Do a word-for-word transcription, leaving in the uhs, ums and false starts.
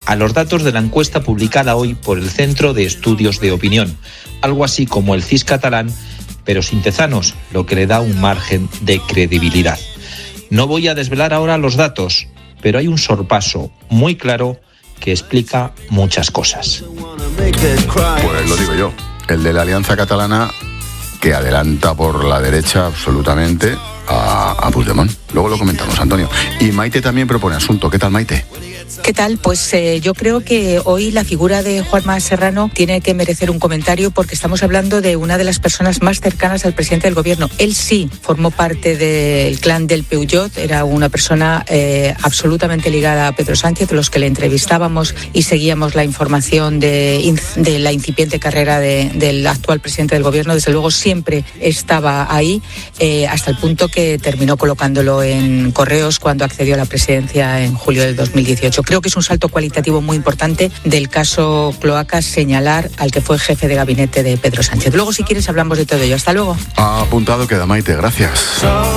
a los datos de la encuesta publicada hoy por el Centro de Estudios de Opinión, algo así como el C I S catalán, pero sin Tezanos, lo que le da un margen de credibilidad. No voy a desvelar ahora los datos, pero hay un sorpaso muy claro que explica muchas cosas. Pues lo digo yo, el de la Alianza Catalana, que adelanta por la derecha absolutamente a, a Puigdemont. Luego lo comentamos, Antonio. Y Maite también propone asunto. ¿Qué tal, Maite? ¿Qué tal? Pues eh, yo creo que hoy la figura de Juanma Serrano tiene que merecer un comentario porque estamos hablando de una de las personas más cercanas al presidente del gobierno. Él sí formó parte del clan del Peugeot, era una persona eh, absolutamente ligada a Pedro Sánchez, los que le entrevistábamos y seguíamos la información de, de la incipiente carrera de, del actual presidente del gobierno. Desde luego siempre estaba ahí, eh, hasta el punto que terminó colocándolo en Correos cuando accedió a la presidencia en julio del dos mil dieciocho. Creo que es un salto cualitativo muy importante del caso Cloacas señalar al que fue jefe de gabinete de Pedro Sánchez. Luego, si quieres, hablamos de todo ello. Hasta luego. Apuntado queda, Maite. Gracias.